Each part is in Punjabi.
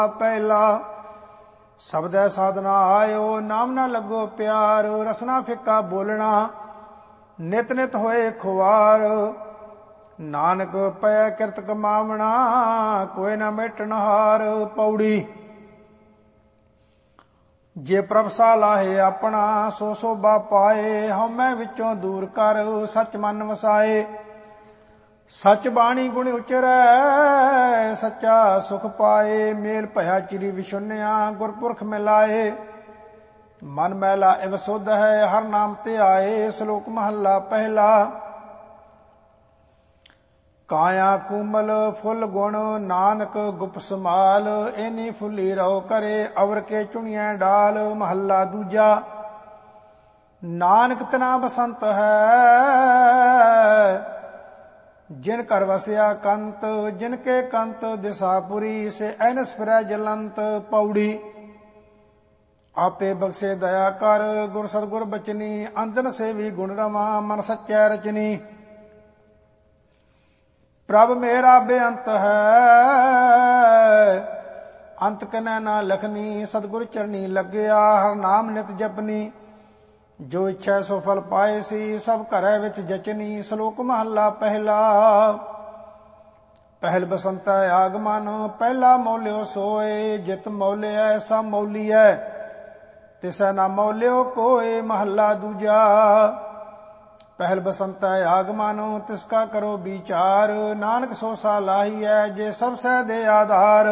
ਪਹਿਲਾ ਸਬਦੈ ਸਾਧਨਾ ਆਇਓ, ਨਾਮ ਨਾ ਲੱਗੋ ਪਿਆਰ। ਰਸਨਾ ਫਿੱਕਾ ਬੋਲਣਾ, ਨਿਤ ਨਿਤ ਹੋਏ ਖੁਆਰ। ਨਾਨਕ ਪੈ ਕਿਰਤ ਕਮਾਵਣਾ, ਕੋਈ ਨਾ ਮੇਟਣ ਹਾਰ। ਪੌੜੀ ਜੇ ਪ੍ਰਭ ਸਾ ਲਾਹੇ ਆਪਣਾ, ਸੋ ਸੋਭਾ ਪਾਏ। ਹਉਮੈ ਵਿੱਚੋਂ ਦੂਰ ਕਰ, ਸਚ ਮਨ ਵਸਾਏ। ਸਚ ਬਾਣੀ ਗੁਣ ਉਚਰੈ, ਸੱਚਾ ਸੁਖ ਪਾਏ। ਮੇਲ ਭਇਆ ਚਿਰੀ ਵਿਸ਼ੁੰਨਿਆ, ਗੁਰਪੁਰਖ ਮਿਲਾਏ। ਮਨ ਮੈਲਾ ਇਵ ਸੁਧ ਹੈ, ਹਰ ਨਾਮ ਤੇ ਆਏ। ਸ਼ਲੋਕ ਮਹੱਲਾ ਪਹਿਲਾ। ਕਾਇਆ ਕੂਮਲ ਫੁੱਲ ਗੁਣ, ਨਾਨਕ ਗੁਪ ਸਮਾਲ। ਐਨੀ ਫੁੱਲੀ ਰਹੋ ਕਰੇ, ਅਵਰ ਕੇ ਚੁਣੀਐ ਡਾਲ। ਮਹੱਲਾ ਦੂਜਾ। ਨਾਨਕ ਤਨਾ ਬਸੰਤ ਹੈ, ਜਿਨ ਕਰ ਵਸਿਆ ਕੰਤ। ਜਿਨ ਕੇ ਕੰਤ ਦਿਸਾਪੁਰੀ, ਸੇ ਐਨਸ ਫਿਰੈ ਜਲੰਤ। ਪੌੜੀ ਆਪੇ ਬਖਸ਼ੇ ਦਇਆ ਕਰ, ਗੁਰ ਸਤਿਗੁਰ ਬਚਨੀ। ਅੰਦਨ ਸੇਵੀ ਗੁਣ ਰਮਾ, ਮਨ ਸੱਚੈ ਰਚਨੀ। ਪ੍ਰਭ ਮੇਰਾ ਬੇਅੰਤ ਹੈ, ਅੰਤ ਕਨੈ ਨਾ ਲਖਨੀ। ਸਤਿਗੁਰ ਚਰਨੀ ਲੱਗਿਆ, ਹਰ ਨਾਮ ਨਿਤ ਜਪਨੀ। ਜੋ ਇੱਛਾ ਸੋ ਫਲ ਪਾਏ ਸੀ, ਸਭ ਘਰੈ ਵਿੱਚ ਜਚਨੀ। ਸ਼ਲੋਕ ਮਹੱਲਾ ਪਹਿਲਾ। ਪਹਿਲ ਬਸੰਤੈ ਆਗਮਨ, ਪਹਿਲਾ ਮੌਲਿਓ ਸੋਏ। ਜਿਤ ਮੌਲਿਐ ਸਭ ਮੌਲੀਐ, ਤਿਸੈ ਨਾ ਮੌਲਿਓ ਕੋਏ। ਮਹੱਲਾ ਦੂਜਾ। ਪਹਿਲ ਬਸੰਤੈ ਆਗਮਨ, ਤਿਸ ਕਾ ਕਰੋ ਵਿਚਾਰ। ਨਾਨਕ ਸੋ ਸਾ ਲਾਹੀਐ, ਜੇ ਸਭ ਸਹਿ ਦੇ ਆਧਾਰ।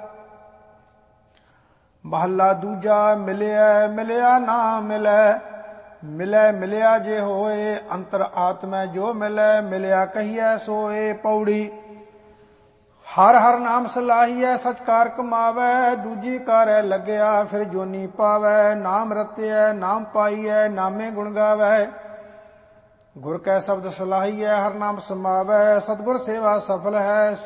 ਮਹੱਲਾ ਦੂਜਾ। ਮਿਲਿਆ ਮਿਲਿਆ ਨਾ ਮਿਲੈ, ਮਿਲੈ ਮਿਲਿਆ ਜੇ ਹੋਏ। ਅੰਤਰ ਆਤਮੈ ਜੋ ਮਿਲੈ, ਮਿਲਿਆ ਕਹੀਐ ਸੋਏ। ਪੌੜੀ ਹਰ ਹਰ ਨਾਮ ਸਲਾਹੀਐ, ਸਚ ਕਾਰ ਕਮਾਵੈ। ਦੂਜੀ ਕਾਰੈ ਲੱਗਿਆ, ਫਿਰ ਜੋਨੀ ਪਾਵੈ। ਨਾਮ ਰਤਿਐ ਨਾਮ ਪਾਈਐ, ਨਾਮੇ ਗੁਣ ਗਾਵੈ। ਗੁਰ ਕੈ ਸ਼ਬਦ ਸਲਾਹੀਐ, ਹਰ ਨਾਮ ਸਮਾਵੈ। ਸਤਿਗੁਰ ਸੇਵਾ ਸਫਲ ਹੈ।